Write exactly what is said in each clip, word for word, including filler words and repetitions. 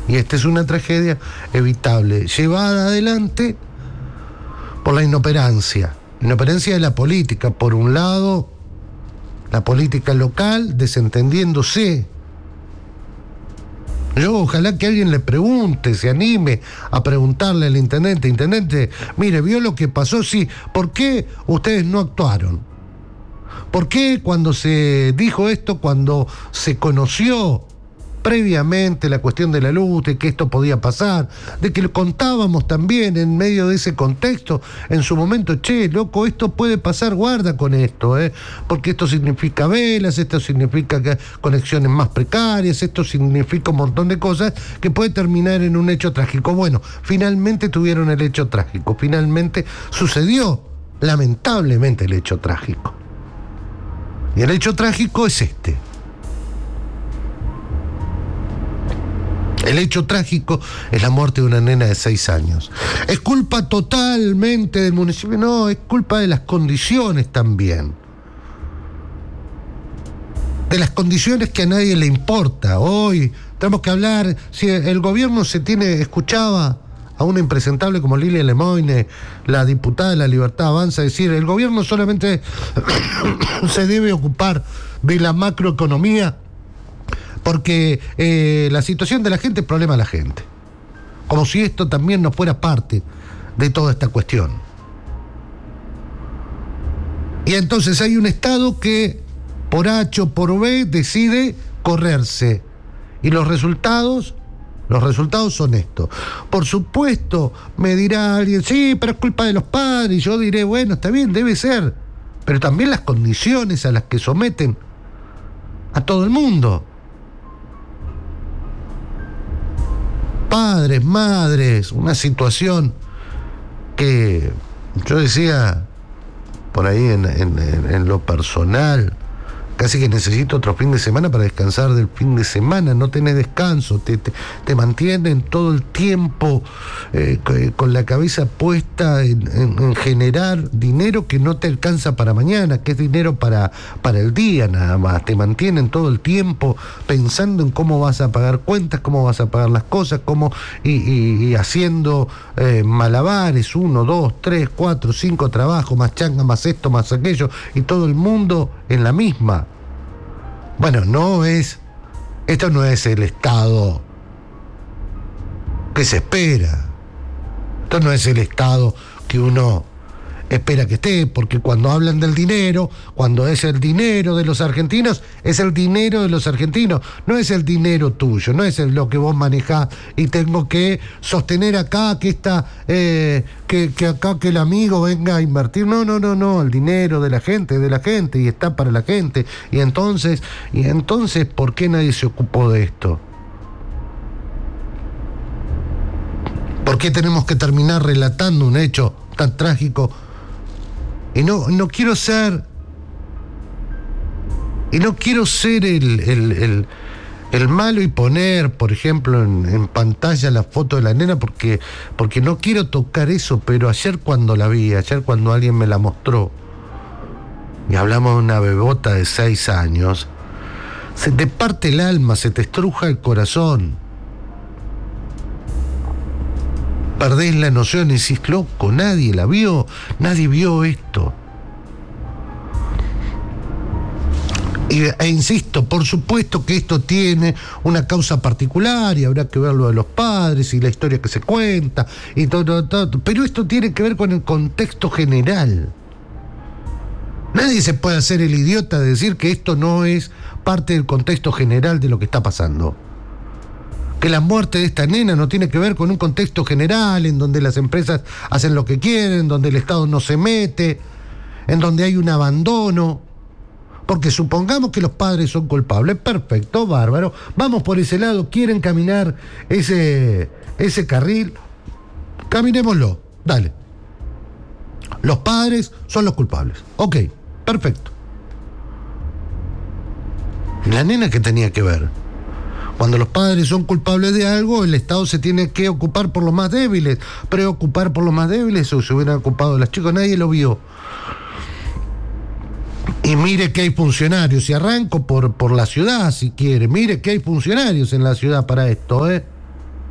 Y esta es una tragedia evitable, llevada adelante por la inoperancia. Inoperancia de la política. Por un lado, la política local desentendiéndose. Yo ojalá que alguien le pregunte, se anime a preguntarle al intendente, intendente, mire, ¿vio lo que pasó? Sí, ¿por qué ustedes no actuaron? ¿Por qué cuando se dijo esto, cuando se conoció previamente la cuestión de la luz, de que esto podía pasar, de que lo contábamos también en medio de ese contexto, en su momento, che, loco, esto puede pasar, guarda con esto, ¿eh? Porque esto significa velas, esto significa que conexiones más precarias, esto significa un montón de cosas que puede terminar en un hecho trágico. Bueno, finalmente tuvieron el hecho trágico, finalmente sucedió, lamentablemente, el hecho trágico. Y el hecho trágico es este. El hecho trágico es la muerte de una nena de seis años. ¿Es culpa totalmente del municipio? No, es culpa de las condiciones también. De las condiciones que a nadie le importa. Hoy tenemos que hablar, si el gobierno se tiene, escuchaba a una impresentable como Lilia Lemoyne, la diputada de La Libertad Avanza, decir, el gobierno solamente se debe ocupar de la macroeconomía, porque eh, la situación de la gente es problema de la gente. Como si esto también no fuera parte de toda esta cuestión. Y entonces hay un Estado que, por H o por B, decide correrse. Y los resultados, los resultados son estos. Por supuesto, me dirá alguien, sí, pero es culpa de los padres. Y yo diré, bueno, está bien, debe ser. Pero también las condiciones a las que someten a todo el mundo. Padres, madres, una situación que yo decía por ahí en, en, en lo personal, casi que necesito otro fin de semana para descansar del fin de semana, no tenés descanso, te, te, te mantienen todo el tiempo eh, con la cabeza puesta en, en, en generar dinero que no te alcanza para mañana, que es dinero para, para el día nada más, te mantienen todo el tiempo pensando en cómo vas a pagar cuentas, cómo vas a pagar las cosas, cómo, y, y, y haciendo eh, malabares, uno, dos, tres, cuatro, cinco trabajos, más changa, más esto, más aquello, y todo el mundo en la misma. Bueno, no es, esto no es el Estado que se espera, esto no es el Estado que uno espera que esté, porque cuando hablan del dinero, cuando es el dinero de los argentinos, es el dinero de los argentinos, no es el dinero tuyo, no es el, lo que vos manejás y tengo que sostener acá que esta, eh, que, que acá que el amigo venga a invertir, no, no, no, no, el dinero de la gente, de la gente y está para la gente, y entonces, y entonces, ¿por qué nadie se ocupó de esto? ¿Por qué tenemos que terminar relatando un hecho tan trágico? Y no, no quiero ser, y no quiero ser el, el, el, el malo y poner, por ejemplo, en, en pantalla la foto de la nena, porque, porque no quiero tocar eso, pero ayer cuando la vi, ayer cuando alguien me la mostró, y hablamos de una bebota de seis años, se te parte el alma, se te estruja el corazón. Perdés la noción y decís, loco, nadie la vio, nadie vio esto. Y, e insisto, por supuesto que esto tiene una causa particular y habrá que ver lo de los padres y la historia que se cuenta y todo, todo, todo, pero esto tiene que ver con el contexto general. Nadie se puede hacer el idiota de decir que esto no es parte del contexto general de lo que está pasando. Que la muerte de esta nena no tiene que ver con un contexto general en donde las empresas hacen lo que quieren, donde el Estado no se mete, en donde hay un abandono. Porque supongamos que los padres son culpables, perfecto, bárbaro, vamos por ese lado, quieren caminar ese, ese carril, caminémoslo, dale. Los padres son los culpables, ok, perfecto. ¿La nena qué tenía que ver? Cuando los padres son culpables de algo, el Estado se tiene que ocupar por los más débiles, preocupar por los más débiles, o se hubieran ocupado de las chicas, nadie lo vio. Y mire que hay funcionarios, y arranco por, por la ciudad, si quiere, mire que hay funcionarios en la ciudad para esto, ¿eh?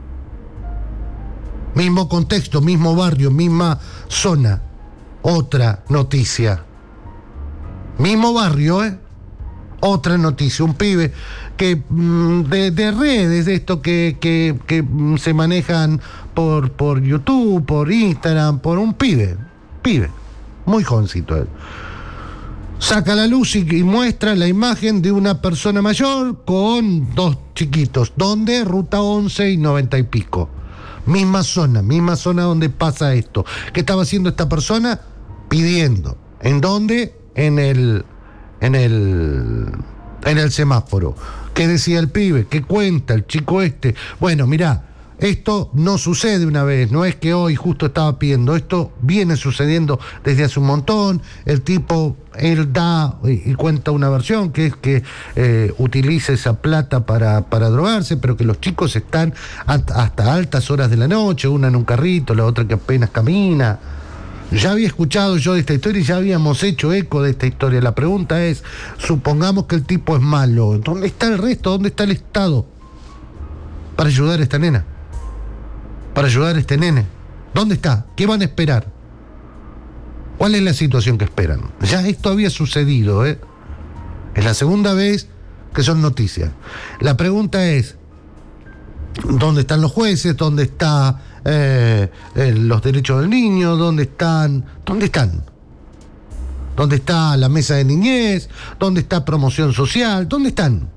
Mismo contexto, mismo barrio, misma zona. Otra noticia. Mismo barrio, ¿eh? Otra noticia. Un pibe que de, de redes, de esto que, que, que se manejan por, por YouTube, por Instagram, por un pibe. Pibe. Muy jovencito él. Saca la luz y, y muestra la imagen de una persona mayor con dos chiquitos. ¿Dónde? Ruta once y noventa y pico. Misma zona, misma zona donde pasa esto. ¿Qué estaba haciendo esta persona? Pidiendo. ¿En dónde? En el, en el, en el semáforo. ¿Qué decía el pibe? ¿Qué cuenta el chico este? Bueno, mirá, esto no sucede una vez, no es que hoy justo estaba pidiendo, esto viene sucediendo desde hace un montón. El tipo, él da y, y cuenta una versión que es que eh, utiliza esa plata para, para drogarse, pero que los chicos están hasta, hasta altas horas de la noche, una en un carrito, la otra que apenas camina. Ya había escuchado yo de esta historia y ya habíamos hecho eco de esta historia. La pregunta es, supongamos que el tipo es malo, ¿dónde está el resto? ¿Dónde está el Estado para ayudar a esta nena? Para ayudar a este nene. ¿Dónde está? ¿Qué van a esperar? ¿Cuál es la situación que esperan? Ya esto había sucedido, ¿eh? Es la segunda vez que son noticias. La pregunta es, ¿dónde están los jueces? ¿Dónde están eh, eh, los derechos del niño? ¿Dónde están? ¿Dónde están? ¿Dónde está la mesa de niñez? ¿Dónde está promoción social? ¿Dónde están?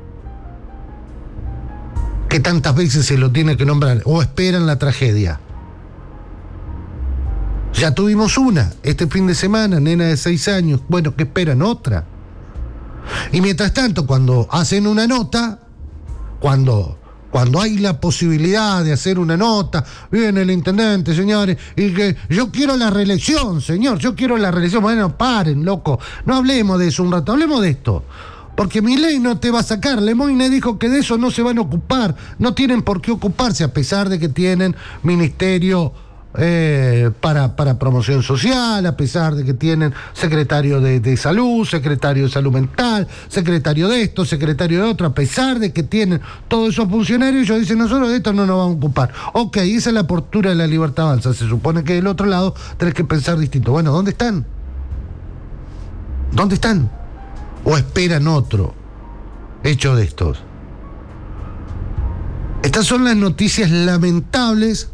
Que tantas veces se lo tiene que nombrar, o esperan la tragedia. Ya tuvimos una, este fin de semana, nena de seis años, bueno, ¿qué esperan? Otra. Y mientras tanto, cuando hacen una nota, cuando, cuando hay la posibilidad de hacer una nota, viene el intendente, señores, y que yo quiero la reelección, señor, yo quiero la reelección. Bueno, paren, loco, no hablemos de eso un rato, hablemos de esto. Porque Milei no te va a sacar. Lemoyne dijo que de eso no se van a ocupar. No tienen por qué ocuparse, a pesar de que tienen ministerio eh, para, para promoción social, a pesar de que tienen secretario de, de salud, secretario de salud mental, secretario de esto, secretario de otro, a pesar de que tienen todos esos funcionarios, ellos dicen, nosotros de esto no nos vamos a ocupar. Ok, esa es la postura de la Libertad Avanza. Se supone que del otro lado tenés que pensar distinto. Bueno, ¿dónde están? ¿Dónde están? ¿O esperan otro hecho de estos? Estas son las noticias lamentables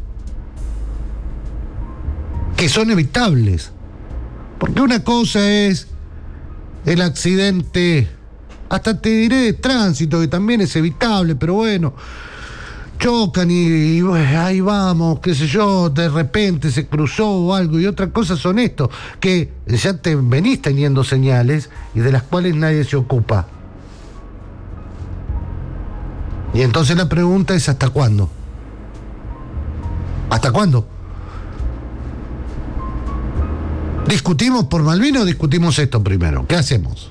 que son evitables. Porque una cosa es el accidente, hasta te diré de tránsito, que también es evitable, pero bueno, chocan y, y bueno, ahí vamos, qué sé yo, de repente se cruzó o algo. Y otra cosa son estos, que ya te venís teniendo señales y de las cuales nadie se ocupa. Y entonces la pregunta es, ¿hasta cuándo? ¿Hasta cuándo? ¿Discutimos por Malvinas o discutimos esto primero? ¿Qué hacemos?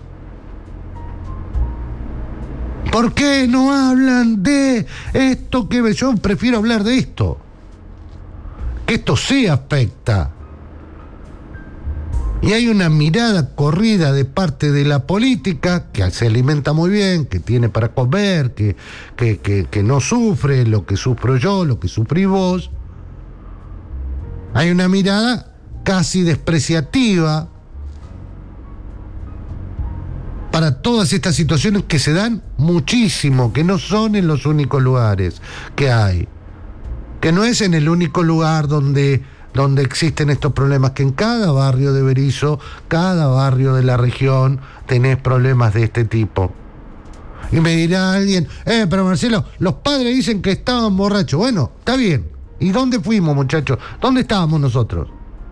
¿Por qué no hablan de esto que yo prefiero hablar de esto? Que esto sí afecta. Y hay una mirada corrida de parte de la política, que se alimenta muy bien, que tiene para comer, que, que, que, que no sufre lo que sufro yo, lo que sufrí vos. Hay una mirada casi despreciativa para todas estas situaciones que se dan muchísimo, que no son en los únicos lugares que hay, que no es en el único lugar donde, donde existen estos problemas, que en cada barrio de Berisso, cada barrio de la región, tenés problemas de este tipo. Y me dirá alguien, eh, pero Marcelo, los padres dicen que estaban borrachos. Bueno, está bien. ¿Y dónde fuimos, muchachos? ¿Dónde estábamos nosotros?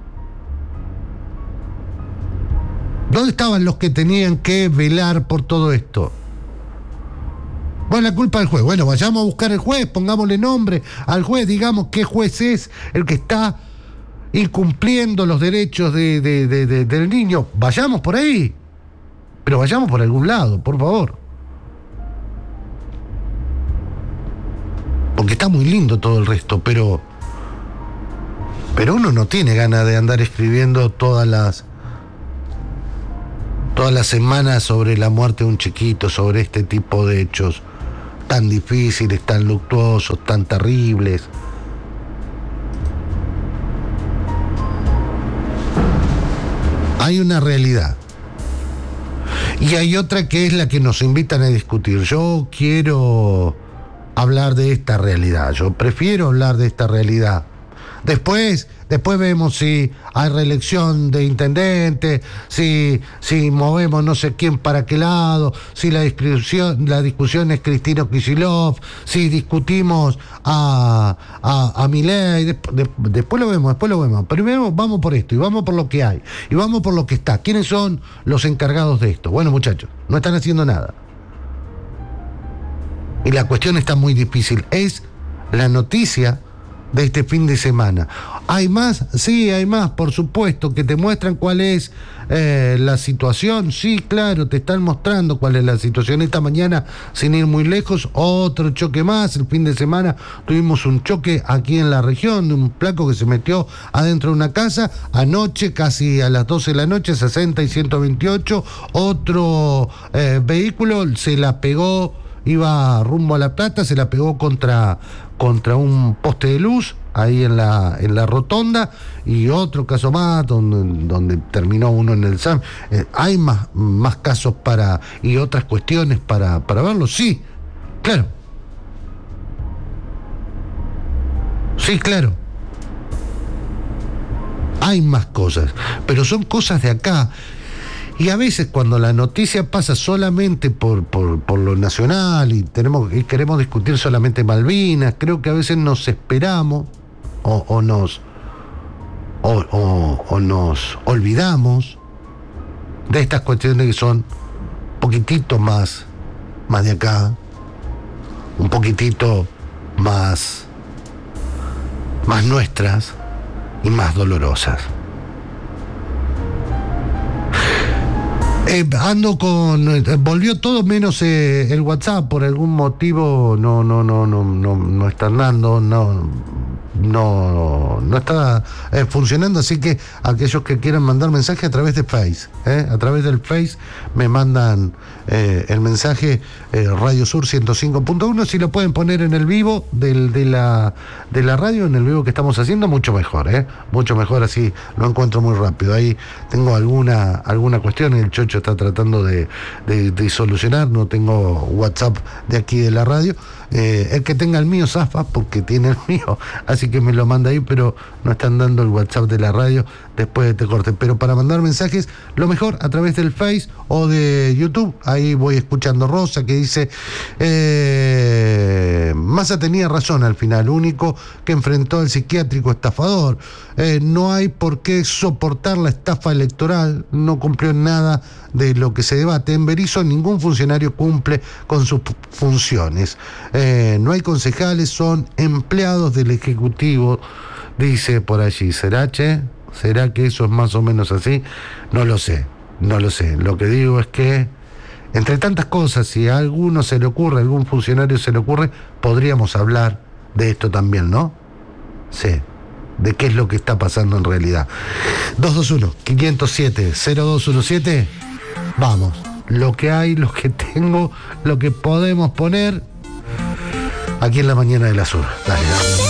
¿Dónde estaban los que tenían que velar por todo esto? Bueno, la culpa del juez. Bueno, vayamos a buscar al juez, pongámosle nombre al juez, digamos qué juez es el que está incumpliendo los derechos de, de, de, de, del niño. Vayamos por ahí, pero vayamos por algún lado, por favor. Porque está muy lindo todo el resto, pero pero uno no tiene ganas de andar escribiendo todas las todas las semanas sobre la muerte de un chiquito, sobre este tipo de hechos tan difíciles, tan luctuosos, tan terribles. Hay una realidad. Y hay otra que es la que nos invitan a discutir. Yo quiero hablar de esta realidad. Yo prefiero hablar de esta realidad. Después, después vemos si hay reelección de intendente, si, si movemos no sé quién para qué lado, si la discusión, la discusión es Cristina Kicillof, si discutimos a, a, a Milei, después, de, después lo vemos, después lo vemos. Primero vamos por esto y vamos por lo que hay y vamos por lo que está. ¿Quiénes son los encargados de esto? Bueno, muchachos, no están haciendo nada. Y la cuestión está muy difícil. Es la noticia de este fin de semana. ¿Hay más? Sí, hay más, por supuesto, que te muestran cuál es eh, la situación. Sí, claro, te están mostrando cuál es la situación. Esta mañana, sin ir muy lejos, otro choque más. El fin de semana tuvimos un choque aquí en la región de un flaco que se metió adentro de una casa. Anoche, casi a las doce de la noche, sesenta y ciento veintiocho, otro eh, vehículo se la pegó, iba rumbo a La Plata, se la pegó contra, contra un poste de luz ahí en la, en la rotonda, y otro caso más donde, donde terminó uno en el S A M. Eh, hay más, más casos para y otras cuestiones para, para verlo, sí, claro. Sí, claro. Hay más cosas, pero son cosas de acá. Y a veces cuando la noticia pasa solamente por, por, por lo nacional y, tenemos, y queremos discutir solamente Malvinas, creo que a veces nos esperamos o, o, nos, o, o, o nos olvidamos de estas cuestiones que son un poquitito más, más de acá, un poquitito más, más nuestras y más dolorosas. Eh, ando con eh, volvió todo menos eh, el WhatsApp, por algún motivo no no no no no no están dando, no no no está eh, funcionando, así que aquellos que quieran mandar mensaje a través de Face, eh, a través del Face me mandan eh, el mensaje eh, Radio Sur ciento cinco punto uno, si lo pueden poner en el vivo del, de la de la radio, en el vivo que estamos haciendo, mucho mejor, eh, mucho mejor, así lo encuentro muy rápido. Ahí tengo alguna alguna cuestión y el Chocho está tratando de, de, de solucionar, no tengo WhatsApp de aquí de la radio. Eh, el que tenga el mío zafa porque tiene el mío, así que me lo manda ahí, pero no están dando el WhatsApp de la radio después de este corte. Pero para mandar mensajes, lo mejor a través del Face o de YouTube. Ahí voy escuchando Rosa que dice eh, Massa tenía razón al final, único que enfrentó al psiquiátrico estafador. Eh, no hay por qué soportar la estafa electoral, no cumplió nada de lo que se debate. En Berisso ningún funcionario cumple con sus funciones. Eh, no hay concejales, son empleados del Ejecutivo, dice por allí. ¿Será, che? ¿Será que eso es más o menos así? No lo sé, no lo sé. Lo que digo es que, entre tantas cosas, si a alguno se le ocurre, a algún funcionario se le ocurre, podríamos hablar de esto también, ¿no? Sí, de qué es lo que está pasando en realidad. dos dos uno, quinientos siete, cero dos uno siete. Vamos, lo que hay, lo que tengo, lo que podemos poner aquí en la mañana de la Sur. Dale, dale.